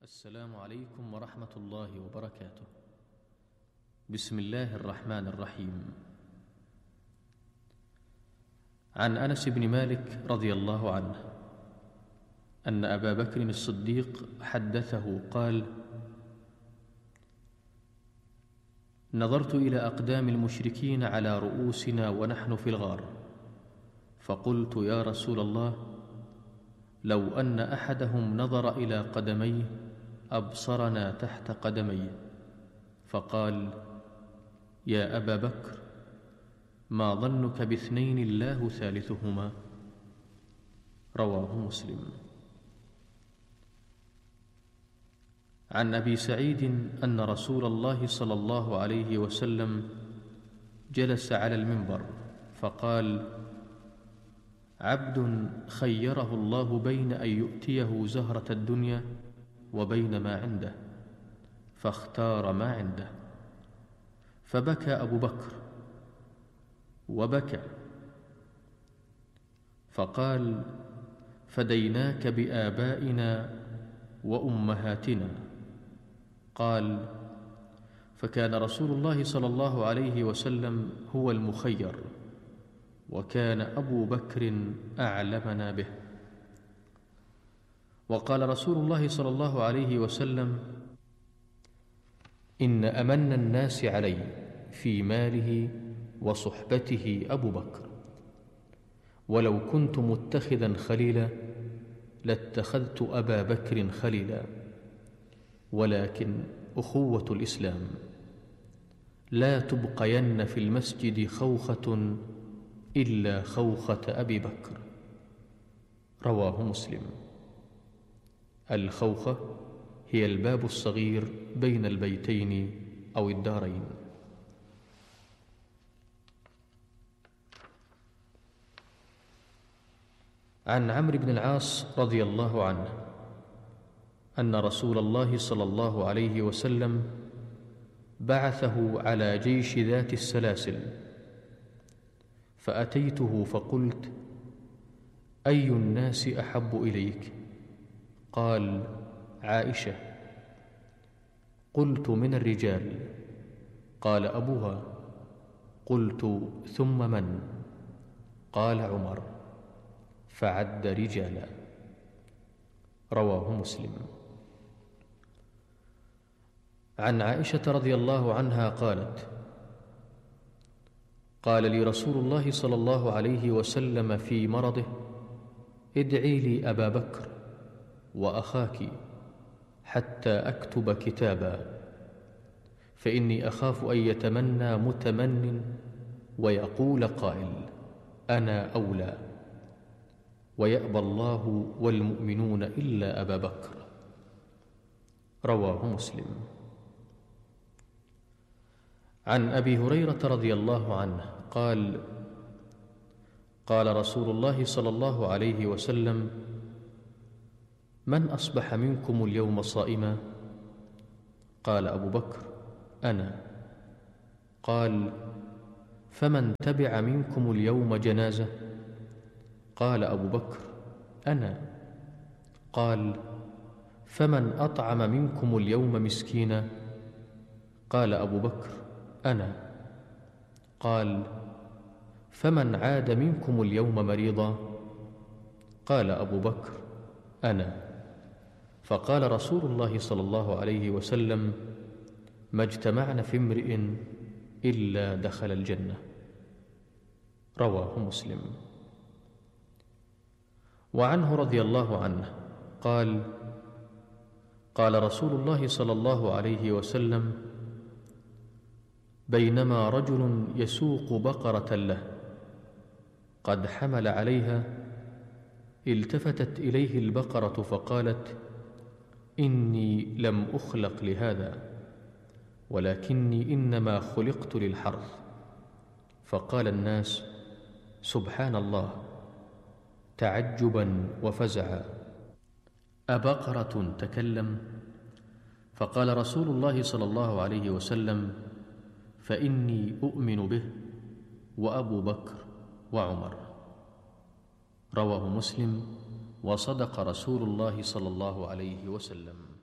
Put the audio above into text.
السلام عليكم ورحمة الله وبركاته. بسم الله الرحمن الرحيم. عن أنس بن مالك رضي الله عنه أن أبا بكر الصديق حدثه قال: نظرت إلى أقدام المشركين على رؤوسنا ونحن في الغار، فقلت: يا رسول الله، لو أن أحدهم نظر إلى قدميه أبصرنا تحت قدميه. فقال: يا أبا بكر، ما ظنك باثنين الله ثالثهما؟ رواه مسلم. عن أبي سعيد أن رسول الله صلى الله عليه وسلم جلس على المنبر فقال: عبد خيره الله بين أن يؤتيه زهرة الدنيا وبين ما عنده، فاختار ما عنده. فبكى أبو بكر وبكى، فقال: فديناك بآبائنا وأمهاتنا. قال: فكان رسول الله صلى الله عليه وسلم هو المخير، وكان أبو بكر أعلمنا به. وقال رسول الله صلى الله عليه وسلم: إن أمن الناس علي في ماله وصحبته أبو بكر، ولو كنت متخذا خليلا لاتخذت أبا بكر خليلا، ولكن أخوة الإسلام لا تبقين في المسجد خوخة إلا خوخة أبي بكر. رواه مسلم. الخوخة هي الباب الصغير بين البيتين أو الدارين. عن عمرو بن العاص رضي الله عنه أن رسول الله صلى الله عليه وسلم بعثه على جيش ذات السلاسل، فأتيته فقلت: أي الناس أحب إليك؟ قال: عائشة. قلت: من الرجال؟ قال: أبوها. قلت: ثم من؟ قال: عمر. فعد رجالا. رواه مسلم. عن عائشة رضي الله عنها قالت: قال لي رسول الله صلى الله عليه وسلم في مرضه: ادعي لي أبا بكر وأخاك حتى أكتب كتابا، فإني أخاف أن يتمنى متمن ويقول قائل: أنا أولى، ويأبى الله والمؤمنون إلا أبا بكر. رواه مسلم. عن أبي هريرة رضي الله عنه قال: قال رسول الله صلى الله عليه وسلم: من أصبح منكم اليوم صائما؟ قال أبو بكر: أنا. قال: فمن تبع منكم اليوم جنازة؟ قال أبو بكر: أنا. قال: فمن أطعم منكم اليوم مسكينا؟ قال أبو بكر: أنا. قال: فمن عاد منكم اليوم مريضا؟ قال أبو بكر: أنا. فقال رسول الله صلى الله عليه وسلم: ما اجتمعن في امرئ إلا دخل الجنة. رواه مسلم. وعنه رضي الله عنه قال: قال رسول الله صلى الله عليه وسلم: بينما رجل يسوق بقرة له قد حمل عليها، التفتت إليه البقرة فقالت: إني لم أخلق لهذا، ولكني إنما خلقت للحرث. فقال الناس: سبحان الله، تعجبا وفزعا، أبقرة تكلم؟ فقال رسول الله صلى الله عليه وسلم: فإني أؤمن به وأبو بكر وعمر. رواه مسلم. وصدق رسول الله صلى الله عليه وسلم.